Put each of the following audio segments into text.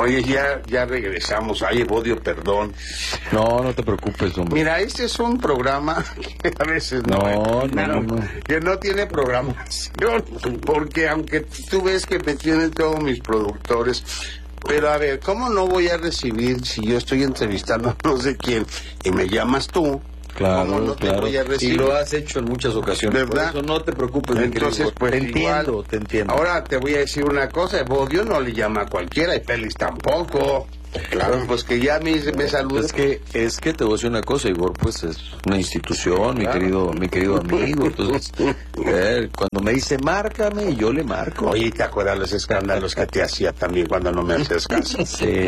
Oye, ya regresamos. Ay, Evodio, perdón. No te preocupes, hombre. Mira, este es un programa que a veces no, que no tiene programación, porque aunque tú ves que me tienen todos mis productores, pero a ver, ¿cómo no voy a recibir si yo estoy entrevistando a no sé quién y me llamas tú? Claro, ¿Cómo no te voy a recibir? Y lo has hecho en muchas ocasiones. ¿Verdad? Por eso no te preocupes. Entonces, pues te igual, entiendo. Ahora te voy a decir una cosa, Evodio no le llama a cualquiera y Félix tampoco. Claro, pues que ya me saluda. Es que te voy a decir una cosa, Igor, pues es una institución, mi querido amigo. Entonces, cuando me dice márcame, yo le marco. Oye, ¿te acuerdas los escándalos que te hacía también cuando no me hacías caso? Sí.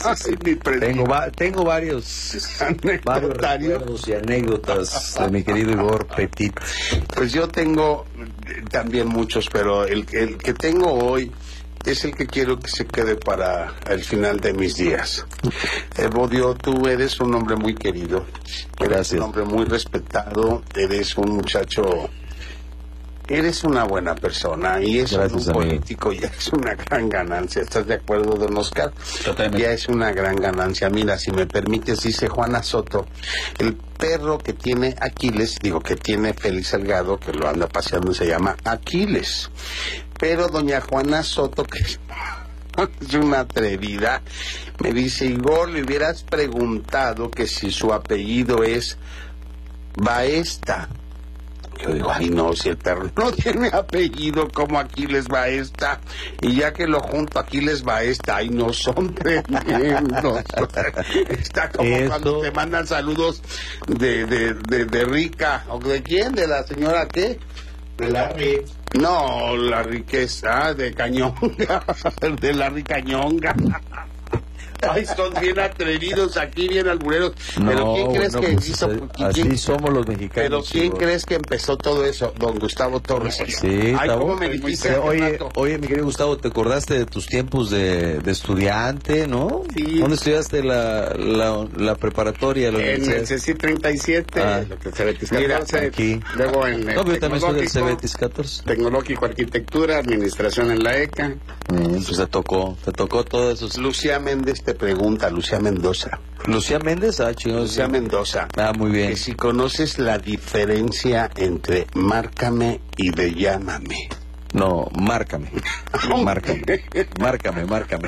Tengo varios recuerdos y anécdotas de mi querido Igor Petit. Pues yo tengo también muchos, pero el que tengo hoy es el que quiero que se quede para el final de mis días. Evodio, tú eres un hombre muy querido, eres un hombre muy respetado, eres un muchacho, eres una buena persona y eso en un político ya es una gran ganancia. ¿Estás de acuerdo, don Oscar? Totalmente. Ya es una gran ganancia. Mira, si me permites, dice Juana Soto, el perro que tiene Aquiles, que tiene Félix Salgado, que lo anda paseando, se llama Aquiles. Pero doña Juana Soto, que es una atrevida, me dice, Igor, le hubieras preguntado que si su apellido es Baesta. Yo digo, ay no, si el perro no tiene apellido como Aquiles Baesta, y ya que lo junto Aquiles Baesta, ay no, son tremendos. Está como cuando te mandan saludos de Rica, ¿o de quién? ¿De la señora qué? De la No, la riqueza de Cañonga, de la Ricañonga. Ay, son bien atrevidos aquí, bien albureros. Pero ¿quién crees que hizo? Así somos los mexicanos. Pero ¿quién crees que empezó todo eso? Don Gustavo Torres. Sí, ay, ¿cómo me dijiste? Oye, mi querido Gustavo, ¿te acordaste de tus tiempos de estudiante, no? Sí. ¿Dónde estudiaste la preparatoria? En el CECI 37. Cebetis 14. Aquí. Luego en el yo también soy del Cebetis 14. Tecnológico, Arquitectura, Administración en la ECA. Pues te tocó todo eso. Lucía Méndez te pregunta, Lucía Mendoza. ¿Lucía Méndez? Lucía Mendoza. Muy bien. Que si conoces la diferencia entre márcame y de llámame. No, márcame. Márcame.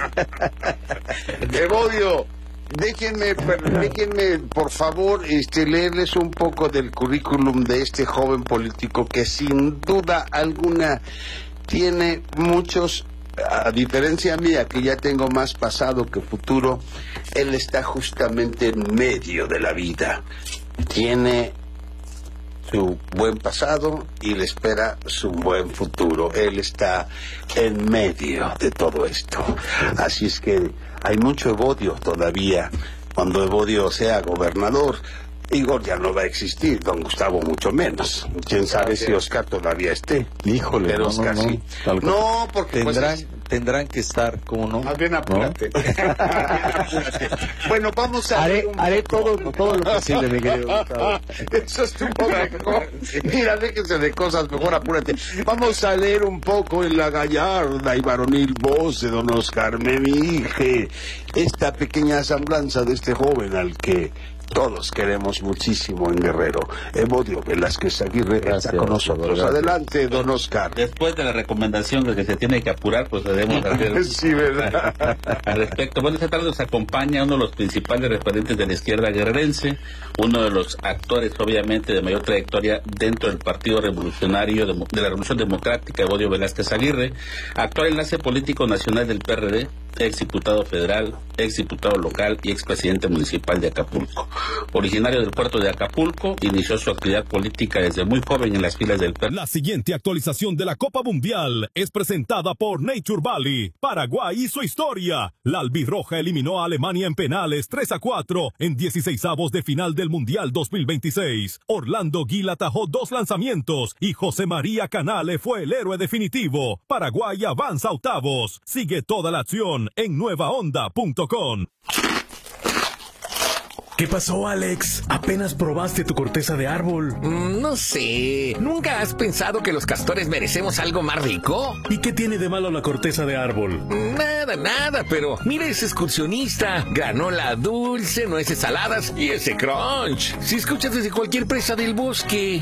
Evodio, déjenme, por favor, leerles un poco del currículum de este joven político que sin duda alguna tiene muchos. A diferencia mía, que ya tengo más pasado que futuro, él está justamente en medio de la vida. Tiene su buen pasado y le espera su buen futuro. Él está en medio de todo esto. Así es que hay mucho Evodio todavía. Cuando Evodio sea gobernador, Igor ya no va a existir, don Gustavo mucho menos. Quién sabe si Oscar todavía esté. Híjole, pero Oscar sí. No, porque tendrán que estar, ¿cómo no? Más bien apúrate. Bueno, vamos a haré todo lo posible, mi querido Gustavo. Eso es un poco mejor. Mira, déjense de cosas, mejor apúrate. Vamos a leer un poco en la gallarda y varonil voz de don Oscar Memije esta pequeña semblanza de este joven al que todos queremos muchísimo en Guerrero. Evodio Velázquez Aguirre está con nosotros. Gracias. Adelante, don Oscar. Después de la recomendación de que se tiene que apurar, pues debemos hacer... Sí, ¿verdad? Al respecto. Bueno, esta tarde nos acompaña uno de los principales referentes de la izquierda guerrerense, uno de los actores, obviamente, de mayor trayectoria dentro del Partido Revolucionario de la Revolución Democrática, Evodio Velázquez Aguirre, actual enlace político nacional del PRD, exdiputado federal, exdiputado local y expresidente municipal de Acapulco. Originario del puerto de Acapulco, inició su actividad política desde muy joven en las filas del PRD. La siguiente actualización de la Copa Mundial es presentada por Nature Valley. Paraguay hizo historia. La albirroja eliminó a Alemania en penales 3-4 en 16avos de final del Mundial 2026. Orlando Gil atajó 2 lanzamientos y José María Canale fue el héroe definitivo. Paraguay avanza a octavos. Sigue toda la acción en nuevaonda.com. ¿Qué pasó, Alex? Apenas probaste tu corteza de árbol. No sé. ¿Nunca has pensado que los castores merecemos algo más rico? ¿Y qué tiene de malo la corteza de árbol? Nada, pero mira ese excursionista. Granola dulce, nueces saladas y ese crunch. Si escuchas desde cualquier presa del bosque.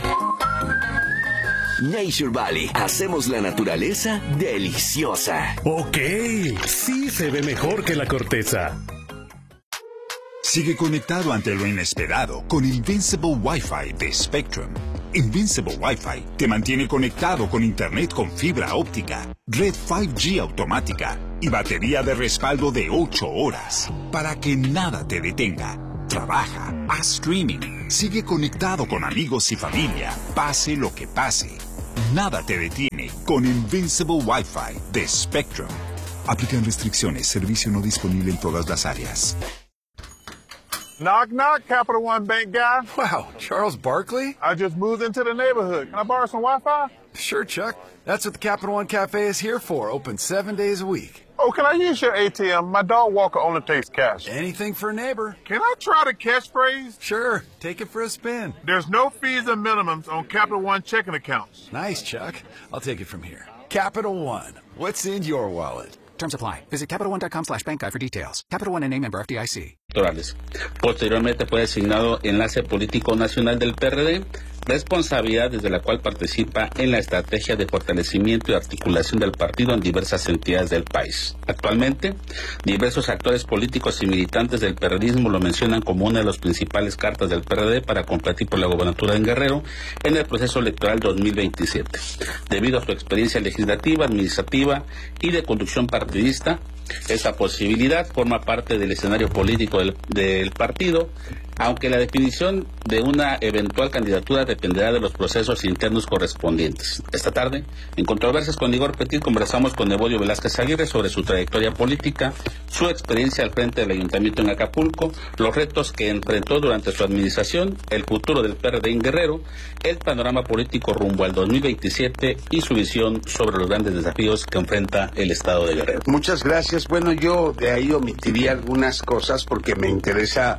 Nature Valley. Hacemos la naturaleza deliciosa. Ok, sí se ve mejor que la corteza. Sigue conectado ante lo inesperado con Invincible Wi-Fi de Spectrum. Invincible Wi-Fi te mantiene conectado con internet con fibra óptica, red 5G automática y batería de respaldo de 8 horas para que nada te detenga. Trabaja, haz streaming, sigue conectado con amigos y familia, pase lo que pase. Nada te detiene con Invincible Wi-Fi de Spectrum. Aplican restricciones, servicio no disponible en todas las áreas. Knock, knock, Capital One Bank guy. Wow, Charles Barkley? I just moved into the neighborhood. Can I borrow some Wi-Fi? Sure, Chuck. That's what the Capital One Cafe is here for, open 7 days a week. Oh, can I use your ATM? My dog walker only takes cash. Anything for a neighbor. Can I try the catchphrase? Sure, take it for a spin. There's no fees and minimums on Capital One checking accounts. Nice, Chuck. I'll take it from here. Capital One. What's in your wallet? Terms apply. Visit CapitalOne.com/bankguide for details. Capital One and a member FDIC. Posteriormente fue designado enlace político nacional del PRD, responsabilidad desde la cual participa en la estrategia de fortalecimiento y articulación del partido en diversas entidades del país. Actualmente, diversos actores políticos y militantes del perredismo lo mencionan como una de las principales cartas del PRD para competir por la gobernatura en Guerrero en el proceso electoral 2027. Debido a su experiencia legislativa, administrativa y de conducción partidista, esta posibilidad forma parte del escenario político del partido, aunque la definición de una eventual candidatura dependerá de los procesos internos correspondientes. Esta tarde, en Controversias con Igor Petit, conversamos con Evodio Velázquez Aguirre sobre su trayectoria política, su experiencia al frente del Ayuntamiento en Acapulco, los retos que enfrentó durante su administración, el futuro del PRD en Guerrero, el panorama político rumbo al 2027 y su visión sobre los grandes desafíos que enfrenta el Estado de Guerrero. Muchas gracias. Bueno, yo de ahí omitiría algunas cosas porque me interesa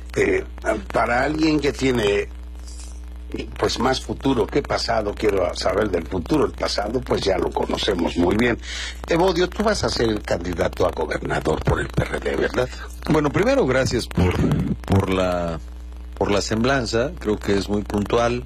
para alguien que tiene pues más futuro que pasado. Quiero saber del futuro. El pasado pues ya lo conocemos muy bien. Evodio, tú vas a ser el candidato a gobernador por el PRD, ¿verdad? Bueno, primero gracias por la semblanza. Creo que es muy puntual.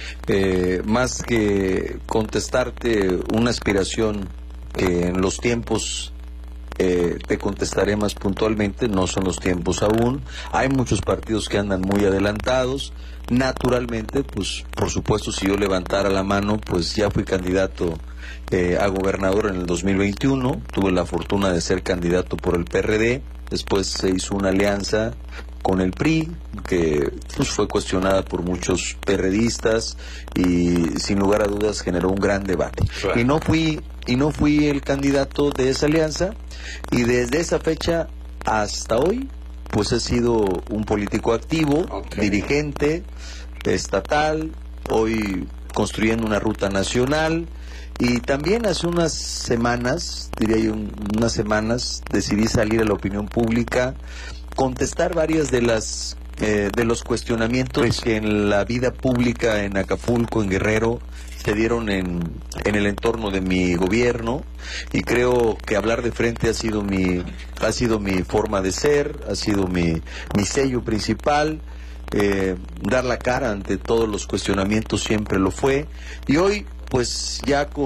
Más que contestarte una aspiración que en los tiempos te contestaré más puntualmente, no son los tiempos aún. Hay muchos partidos que andan muy adelantados. Naturalmente, pues por supuesto, si yo levantara la mano, pues ya fui candidato a gobernador en el 2021. Tuve la fortuna de ser candidato por el PRD. Después se hizo una alianza con el PRI, que pues, fue cuestionada por muchos perredistas y sin lugar a dudas generó un gran debate. Claro. Y no fui el candidato de esa alianza, y desde esa fecha hasta hoy pues he sido un político activo, dirigente estatal, hoy construyendo una ruta nacional. Y también hace unas semanas, diría yo unas semanas, decidí salir a la opinión pública, contestar varias de los cuestionamientos que en la vida pública en Acapulco, en Guerrero, se dieron en el entorno de mi gobierno, y creo que hablar de frente ha sido mi forma de ser, ha sido mi sello principal. Dar la cara ante todos los cuestionamientos siempre lo fue, y hoy pues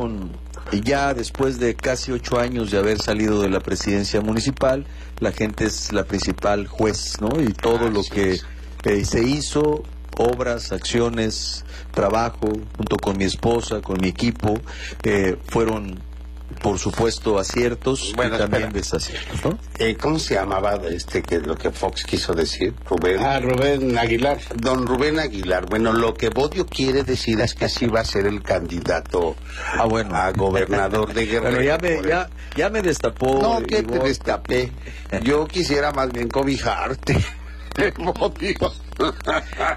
ya después de casi 8 años de haber salido de la presidencia municipal, la gente es la principal juez, ¿no? Y todo lo que se hizo, obras, acciones, trabajo, junto con mi esposa, con mi equipo, fueron, por supuesto, aciertos, bueno, y también desaciertos, ¿no? ¿Cómo se llamaba que lo que Fox quiso decir? Rubén. Rubén Aguilar. Don Rubén Aguilar. Bueno, lo que Bodio quiere decir es que sí va a ser el candidato a gobernador de Guerrero. Bueno, ya me destapó. No, que te destapé. Yo quisiera más bien cobijarte.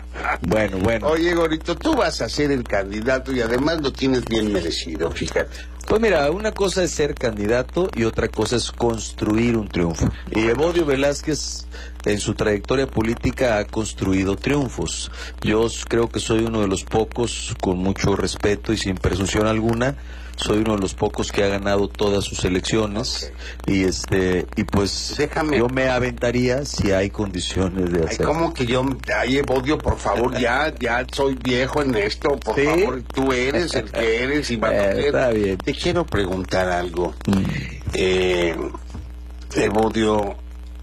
Bueno. Oye, Gorito, tú vas a ser el candidato y además lo tienes bien merecido, fíjate. Pues mira, una cosa es ser candidato y otra cosa es construir un triunfo. Y Evodio Velázquez en su trayectoria política ha construido triunfos. Yo creo que soy uno de los pocos, con mucho respeto y sin presunción alguna, soy uno de los pocos que ha ganado todas sus elecciones. Y y pues yo me aventaría si hay condiciones de hacerlo. ¿Cómo que yo? Ay, Evodio, por favor, ya soy viejo en esto, por favor, tú eres el que eres y está bien. Te quiero preguntar algo. Evodio,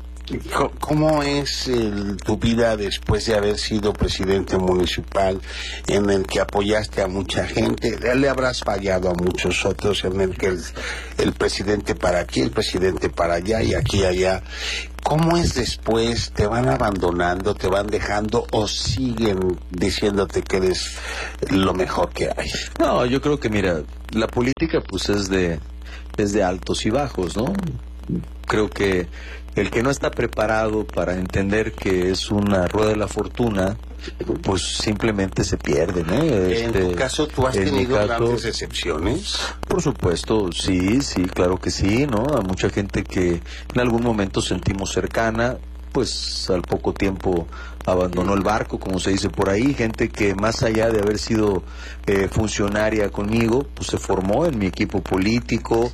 ¿cómo es tu vida después de haber sido presidente municipal, en el que apoyaste a mucha gente? Le habrás fallado a muchos otros, en el que el presidente para aquí, el presidente para allá y aquí y allá. ¿Cómo es después? ¿Te van abandonando, te van dejando o siguen diciéndote que eres lo mejor que hay? No, yo creo que mira, la política pues es de altos y bajos, ¿no? Creo que el que no está preparado para entender que es una rueda de la fortuna, pues simplemente se pierde, ¿no? En tu caso, ¿tú has tenido grandes decepciones? Por supuesto, sí, claro que sí, ¿no? A mucha gente que en algún momento sentimos cercana, pues al poco tiempo abandonó el barco, como se dice por ahí, gente que más allá de haber sido funcionaria conmigo, pues se formó en mi equipo político.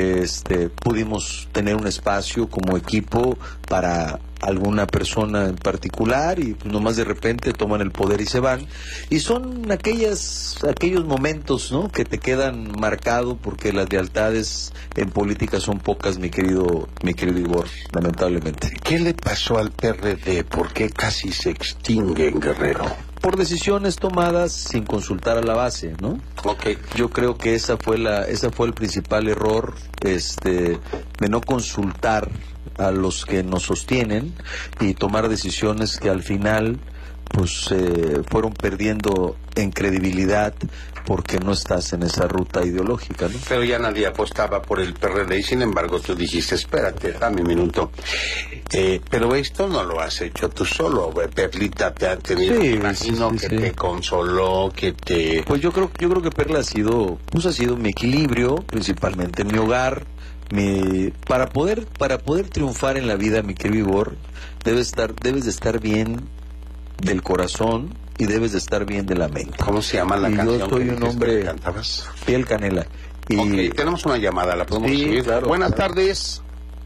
Pudimos tener un espacio como equipo para alguna persona en particular y pues nomás de repente toman el poder y se van, y son aquellos momentos, ¿no?, que te quedan marcados, porque las lealtades en política son pocas, mi querido Igor, lamentablemente. ¿Qué le pasó al PRD? ¿Por qué casi se extingue en Guerrero? Por decisiones tomadas sin consultar a la base, ¿no? Okay. Yo creo que esa fue el principal error, de no consultar a los que nos sostienen y tomar decisiones que al final pues fueron perdiendo en credibilidad porque no estás en esa ruta ideológica, ¿no? Pero ya nadie apostaba por el PRD y sin embargo tú dijiste, espérate, dame un minuto. Pero esto no lo has hecho tú solo, Perlita te ha tenido, sí, me imagino sí. Te consoló, que te... Pues yo creo que Perla ha sido mi equilibrio, principalmente en mi hogar. Para poder triunfar en la vida, mi querido Igor, debes de estar bien del corazón y debes de estar bien de la mente. ¿Cómo se llama la canción? Yo soy un hombre que cantabas. Piel Canela. Ok, tenemos una llamada, ¿la podemos subir? Claro, Buenas tardes.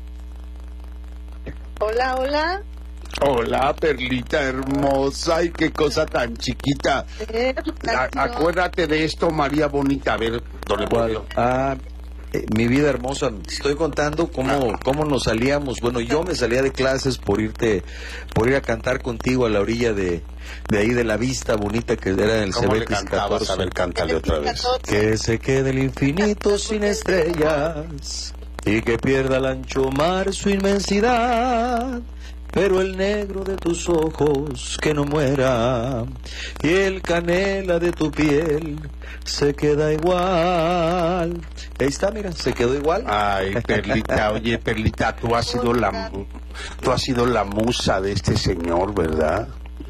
Hola. Hola, Perlita hermosa, y qué cosa tan chiquita. Acuérdate de esto, María Bonita. A ver, don Evodio. Mi vida hermosa, estoy contando cómo nos salíamos. Bueno, yo me salía de clases por ir a cantar contigo a la orilla de ahí de la vista bonita que era el Cebetis 14. A ver, cántale otra vez. Que se quede el infinito sin estrellas y que pierda el ancho mar su inmensidad, pero el negro de tus ojos que no muera y el canela de tu piel se queda igual. Ahí está, mira, se quedó igual. Ay, Perlita, oye, Perlita, tú has sido la musa de este señor, ¿verdad?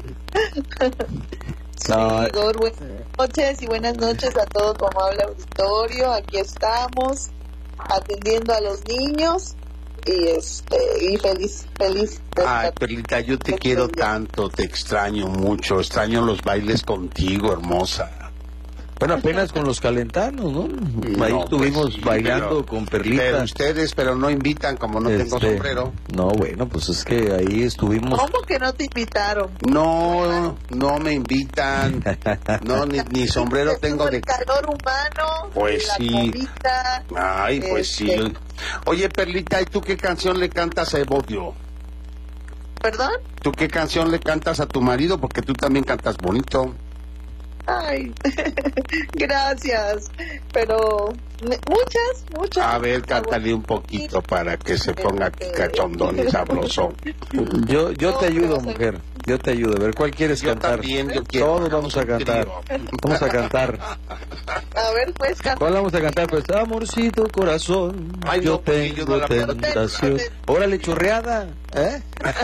Sí, Igor, buenas noches y buenas noches a todo tu amable auditorio. Aquí estamos atendiendo a los niños y feliz. Ay, Perlita, yo te quiero tanto, te extraño mucho, extraño los bailes contigo, hermosa. Bueno, apenas con los calentanos, ¿no? Ahí estuvimos bailando con Perlita. Pero no invitan, como no tengo sombrero. No, bueno, pues es que ahí estuvimos. ¿Cómo que no te invitaron? No me invitan. No, ni sombrero tengo de... el calor humano. Pues la sí. comida, Ay, pues sí. Oye, Perlita, ¿y tú qué canción le cantas a Evodio? ¿Perdón? ¿Tú qué canción le cantas a tu marido? Porque tú también cantas bonito. Ay, gracias, pero muchas. A ver, cántale un poquito para que se ponga cachondón y sabroso. Yo te ayudo, mujer, yo te ayudo. A ver, ¿cuál quieres cantar? También, yo quiero. Todos vamos a cantar. Vamos a cantar. A ver, pues, canta. ¿Cuál vamos a cantar? Pues, amorcito corazón, ay, yo no, tengo tentación. Órale, chorreada, ¿eh?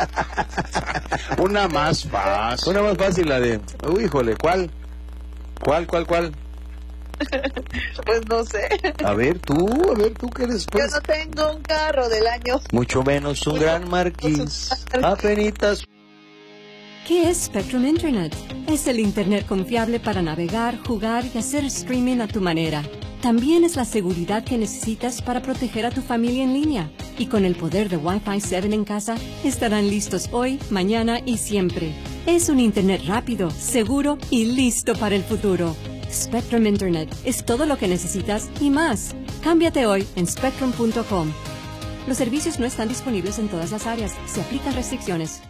Una más fácil. Una más fácil, la de... Uy, híjole, ¿cuál? ¿Cuál? Pues no sé. A ver tú qué eres, pues. Yo no tengo un carro del año. Mucho menos un gran marquís. Apenitas. ¿Qué es Spectrum Internet? Es el Internet confiable para navegar, jugar y hacer streaming a tu manera. También es la seguridad que necesitas para proteger a tu familia en línea. Y con el poder de Wi-Fi 7 en casa, estarán listos hoy, mañana y siempre. Es un Internet rápido, seguro y listo para el futuro. Spectrum Internet es todo lo que necesitas y más. Cámbiate hoy en spectrum.com. Los servicios no están disponibles en todas las áreas. Se aplican restricciones.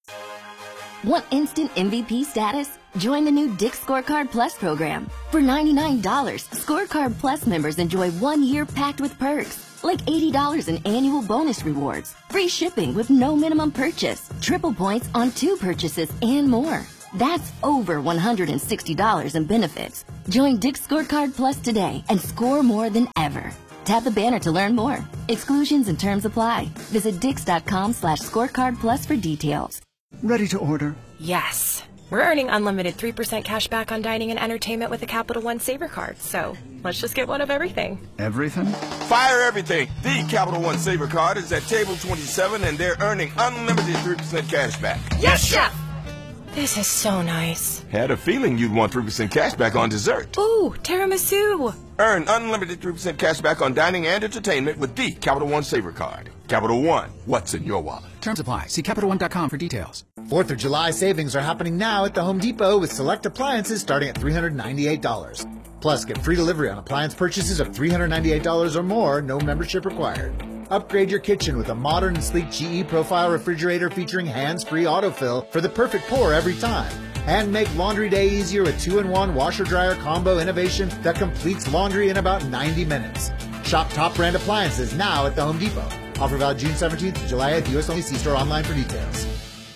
Want instant MVP status? Join the new Dick's Scorecard Plus program. For $99, Scorecard Plus members enjoy 1 year packed with perks, like $80 in annual bonus rewards, free shipping with no minimum purchase, triple points on 2 purchases, and more. That's over $160 in benefits. Join Dick's Scorecard Plus today and score more than ever. Tap the banner to learn more. Exclusions and terms apply. Visit dix.com/scorecard plus for details. Ready to order? Yes. We're earning unlimited 3% cash back on dining and entertainment with the Capital One Saver Card, so let's just get one of everything. Everything? Fire everything! The Capital One Saver Card is at table 27 and they're earning unlimited 3% cash back. Yes, Chef! This is so nice. Had a feeling you'd want 3% cash back on dessert. Ooh, tiramisu! Earn unlimited 3% cash back on dining and entertainment with the Capital One Saver Card. Capital One, what's in your wallet? Terms apply. See CapitalOne.com for details. 4th of July savings are happening now at the Home Depot with select appliances starting at $398. Plus, get free delivery on appliance purchases of $398 or more, no membership required. Upgrade your kitchen with a modern and sleek GE Profile refrigerator featuring hands-free autofill for the perfect pour every time. And make laundry day easier with 2-in-1 washer-dryer combo innovation that completes laundry in about 90 minutes. Shop top brand appliances now at the Home Depot. Offer valid June 17th to July at US only. See store online for details.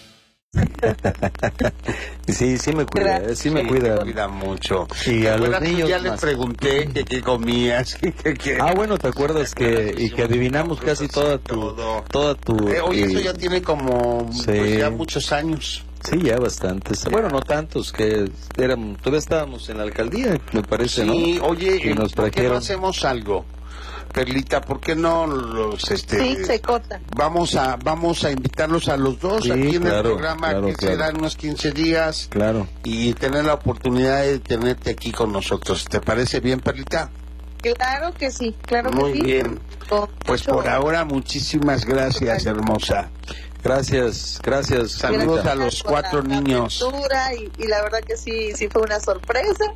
Sí me cuida, sí me cuida. Me cuida mucho. Y a los niños ya más. le pregunté que qué comías. Bueno, ¿te acuerdas que adivinamos casi toda tu... Oye, eso ya tiene como pues ya muchos años. Sí, ya bastantes. Bueno, no tantos, que todavía estábamos en la alcaldía, me parece, ¿no? Sí, oye, y nos ¿por qué no trajeron... hacemos algo? Perlita, ¿por qué no los Sí, se cota. Vamos a invitarlos a los dos aquí en el programa que será en unos 15 días. Claro. Y tener la oportunidad de tenerte aquí con nosotros. ¿Te parece bien, Perlita? Claro que sí, claro Muy que sí. Muy bien. Pues por ahora, muchísimas gracias, hermosa. Gracias. Saludos a los 4 niños. Y la verdad que sí fue una sorpresa.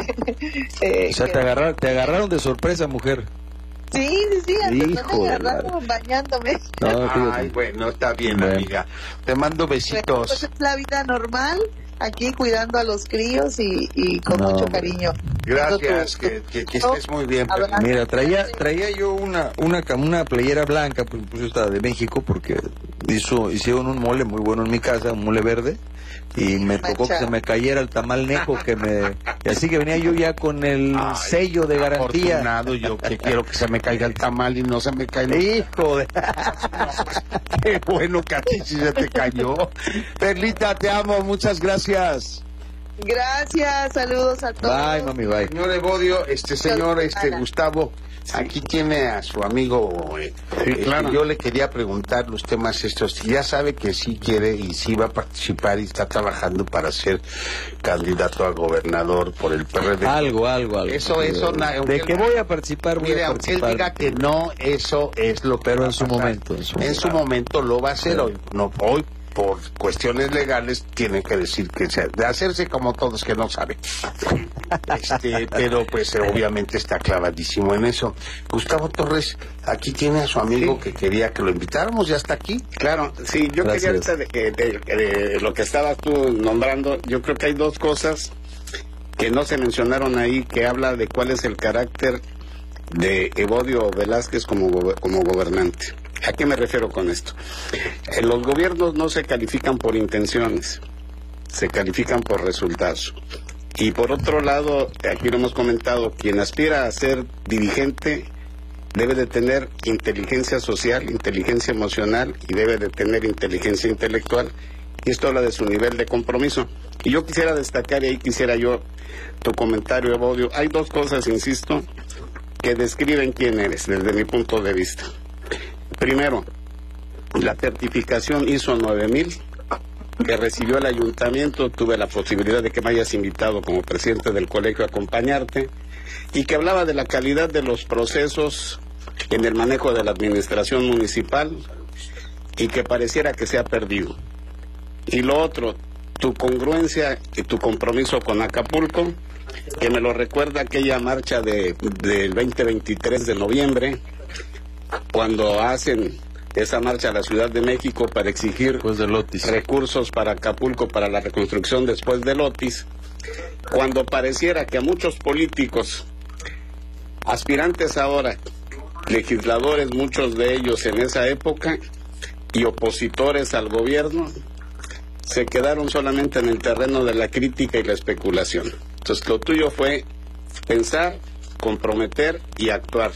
O sea, te agarraron de sorpresa, mujer. Sí, hasta me agarraron bañándome. Ay, bueno, está bien, amiga. Te mando besitos. Pues es la vida normal, aquí cuidando a los críos y con mucho cariño. Gracias, que estés muy bien. Mira, traía yo una playera blanca, pues yo estaba de México porque hicieron un mole muy bueno en mi casa, un mole verde, y me tocó que se me cayera el tamal neco y así que venía yo ya con el sello de garantía. Afortunado, yo que quiero que se me caiga el tamal y no se me cae el... Hijo de... Qué bueno que a ti sí se te cayó. Perlita, te amo, muchas gracias. Gracias, saludos a todos. Bye, mami, bye. Señor Evodio, Gustavo, aquí tiene a su amigo. Claro. Yo le quería preguntar los temas estos. Ya sabe que sí quiere y sí va a participar y está trabajando para ser candidato a gobernador por el PRD. Algo. Eso. De que voy a participar, mire, aunque él diga que no, eso es lo que pero va en su momento. En su momento lo va a hacer hoy. No, hoy por cuestiones legales tiene que decir que de hacerse como todos que no saben. Pero pues obviamente está clavadísimo en eso. Gustavo Torres, aquí tiene a su amigo que quería que lo invitáramos, ya está aquí. Claro, sí, yo quería ahorita de lo que estabas tú nombrando, yo creo que hay 2 cosas que no se mencionaron ahí, que habla de cuál es el carácter de Evodio Velázquez como gobernante. ¿A qué me refiero con esto? Los gobiernos no se califican por intenciones, se califican por resultados. Y por otro lado, aquí lo hemos comentado, quien aspira a ser dirigente debe de tener inteligencia social, inteligencia emocional y debe de tener inteligencia intelectual. y esto habla de su nivel de compromiso. Y yo quisiera destacar, y ahí quisiera yo tu comentario, Evodio. Hay dos cosas, insisto, que describen quién eres, desde mi punto de vista. Primero, la certificación ISO 9000 que recibió el ayuntamiento, tuve la posibilidad de que me hayas invitado como presidente del colegio a acompañarte, y que hablaba de la calidad de los procesos en el manejo de la administración municipal y que pareciera que se ha perdido. Y lo otro, tu congruencia y tu compromiso con Acapulco, que me lo recuerda aquella marcha del 2023 de noviembre, cuando hacen esa marcha a la Ciudad de México para exigir recursos para Acapulco para la reconstrucción después del Otis, cuando pareciera que a muchos políticos, aspirantes ahora, legisladores, muchos de ellos en esa época, y opositores al gobierno, se quedaron solamente en el terreno de la crítica y la especulación. Entonces lo tuyo fue pensar, comprometer y actuar.